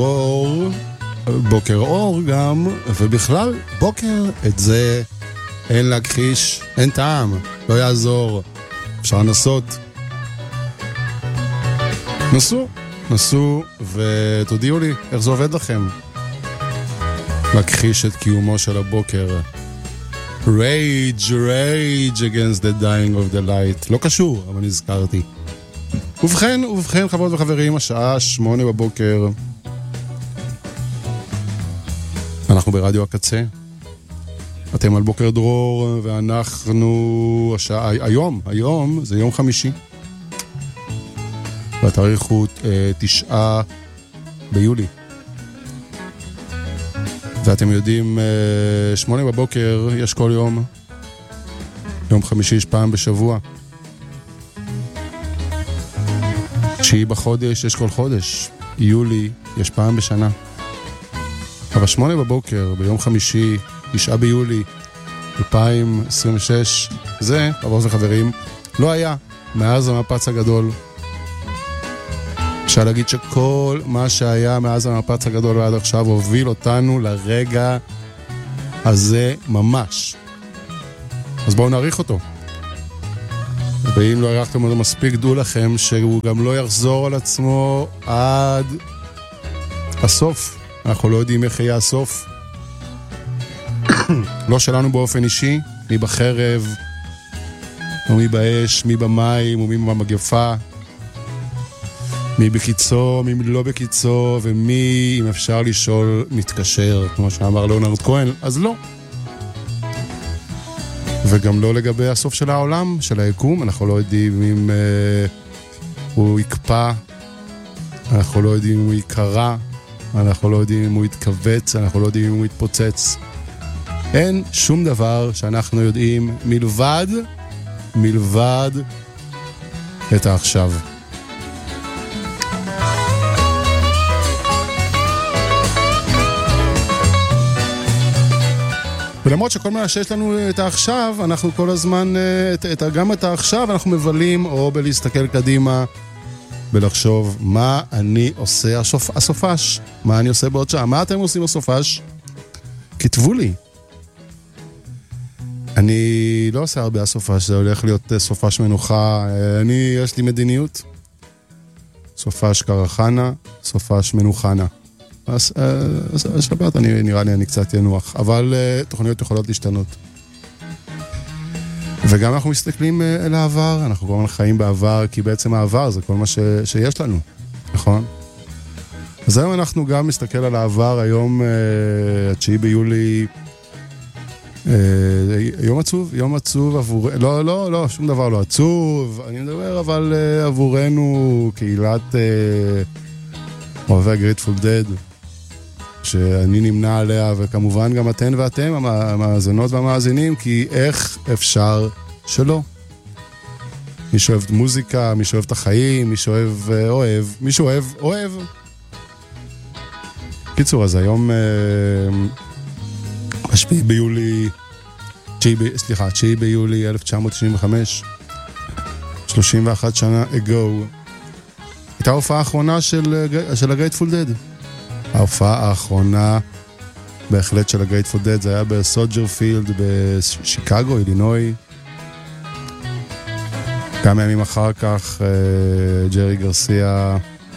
אור, בוקר אור גם, ובכלל בוקר, את זה אין להכחיש, אין טעם, לא יעזור, אפשר לנסות. נסו ותודיעו לי איך זה עובד לכם. להכחיש את קיומו של הבוקר. Rage against the dying of the light. לא קשור, אבל נזכרתי. ובכן, חברות וחברים, השעה 8 בבוקר. אנחנו ברדיו הקצה. אתם על בוקר דרור, ואנחנו היום זה יום חמישי. והתאריך הוא 9 ביולי. ואתם יודעים, 8 בבוקר יש כל יום. יום חמישי יש פעם בשבוע. 9 בחודש יש כל חודש. יולי יש פעם בשנה. אבל 8 בבוקר ביום חמישי, 9 ביולי 2026, זה, חברות וחברים, לא היה מאז המפץ הגדול. אפשר להגיד שכל מה שהיה מאז המפץ הגדול ועד עכשיו הוביל אותנו לרגע הזה ממש. אז בואו נעריך אותו. ואם לא הערכתם אותו מספיק, דעו לכם שהוא גם לא יחזור על עצמו עד הסוף. אנחנו לא יודעים איך יהיה הסוף. לא שלנו באופן אישי, מי בחרב, ומי באש, מי במים, ומי במגפה. מי בקיצו, מי לא בקיצו, ומי, אם אפשר לשאול, מתקשר, כמו שאמר ליאונרד כהן, אז לא. וגם לא לגבי הסוף של העולם, של היקום, אנחנו לא יודעים אם הוא יקפא, אנחנו לא יודעים אם הוא יקרה, אנחנו לא יודעים אם הוא יתכווץ, אנחנו לא יודעים אם הוא יתפוצץ. אין שום דבר שאנחנו יודעים מלבד את העכשיו. ולמרות שכל מה שיש לנו את העכשיו, אנחנו כל הזמן, גם את העכשיו אנחנו מבלים, או בלהסתכל קדימה, בלחשוב מה אני עושה הסופש, מה אני עושה בעוד שעה, מה אתם עושים הסופש? כתבו לי. אני לא עושה הרבה הסופש, זה הולך להיות סופש מנוחה, יש לי מדיניות. סופש קרחנה, סופש מנוחנה. אז שבת נראה לי אני קצת ינוח, אבל תוכניות יכולות להשתנות. וגם אנחנו מסתכלים אל העבר, אנחנו כל הזמן חיים בעבר, כי בעצם העבר זה כל מה שיש לנו, נכון? אז היום אנחנו גם מסתכל על העבר, היום 9 ביולי, יום עצוב עבור, לא, שום דבר לא עצוב, אני מדבר אבל עבורנו קהילת אוהבי הגרייטפול דד, שאני נמנה עליה, וכמובן גם אתן ואתם, המאזינות והמאזינים, כי איך אפשר שלא? מי שאוהב מוזיקה, מי שאוהב את החיים, מי שאוהב אוהב, מי שאוהב אוהב. קיצור, אז היום 9 ביולי 1995, 31 שנה ago, הייתה ההופעה האחרונה של הגרייטפול דד. ההופעה האחרונה בהחלט של הגרייטפול דד, זה היה בסולג'ר פילד בשיקגו, אילינוי. כמה ימים אחר כך ג'רי גרסיה,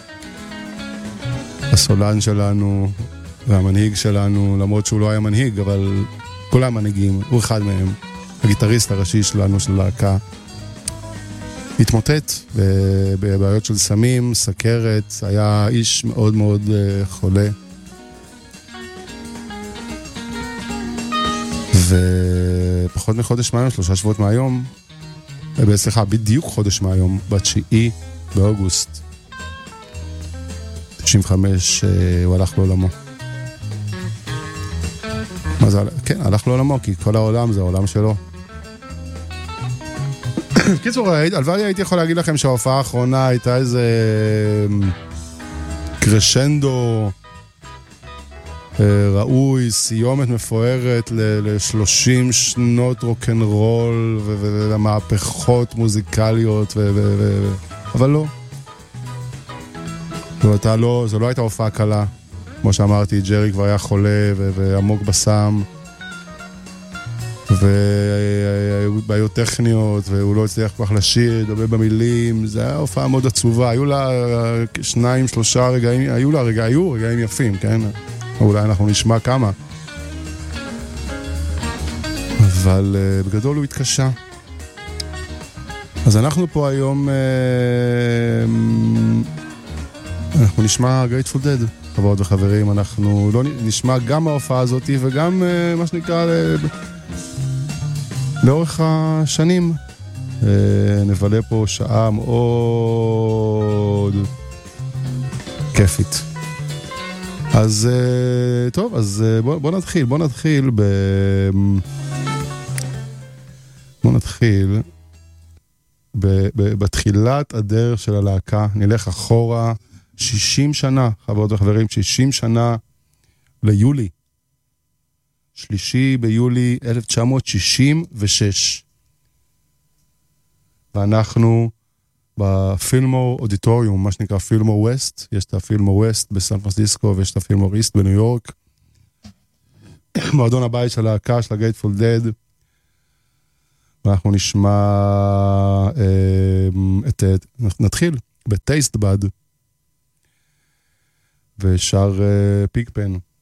הסולן שלנו והמנהיג שלנו, למרות שהוא לא היה מנהיג, אבל כולם מנהיגים, הוא אחד מהם, הגיטריסט הראשי שלנו של להקה, התמוטט בבעיות של סמים, סכרת, היה איש מאוד מאוד חולה. ופחות מחודש מהיום, 3 שבועות מהיום, בדיוק חודש מהיום, ב9 באוגוסט 95, הוא הלך לעולמו. מה זה? כן, הלך לעולמו, כי כל העולם זה העולם שלו. קיצור, הלוואי הייתי יכול להגיד לכם שההופעה האחרונה הייתה איזה קרשנדו ראוי, סיומת מפוארת ל-30 שנות רוק'נ'רול ולמהפכות מוזיקליות, אבל לא. זו לא הייתה הופעה קלה. כמו שאמרתי, ג'רי כבר היה חולה ועמוק בסם, והיו בעיות טכניות, והוא לא הצליח כל כך לשיר, לדבר במילים, זה היה הופעה מאוד עצובה, היו לה 2-3 רגעים, היו רגעים יפים, כן? אולי אנחנו נשמע כמה. אבל בגדול הוא התקשה. אז אנחנו פה היום, אנחנו נשמע Grateful Dead, חברות וחברים, אנחנו לא נשמע גם ההופעה הזאת וגם מה שנקרא לאורך השנים. נבלה פה שעה מאוד כיפית. אז טוב, אז בוא נתחיל בתחילת הדרך של הלהקה, נלך אחורה 60 שנה, חברות וחברים, 60 שנה ליולי, 3 ביולי 1966. ואנחנו בפילמור אודיטוריום, מה שנקרא פילמור ווסט, יש את הפילמור ווסט בסן פרנסיסקו, ויש את הפילמור איסט בניו יורק, מועדון הבית של הלהקה, של הגייטפול דד, ואנחנו נשמע, נתחיל בטייסט בד, ושר פיג פן.